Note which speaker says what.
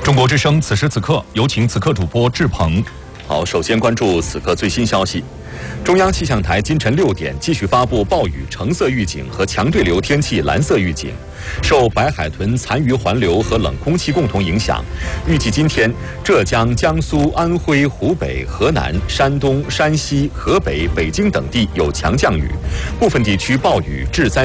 Speaker 1: 中国之声，此时此刻，有请此刻主播志鹏。
Speaker 2: 好，首先关注此刻最新消息。中央气象台今晨6点继续发布暴雨橙色预警和强对流天气蓝色预警。受白海豚残余环流和冷空气共同影响，预计今天浙江、江苏、安徽、湖北、河南、山东、山西、河北、北京等地有强降雨，部分地区暴雨致灾。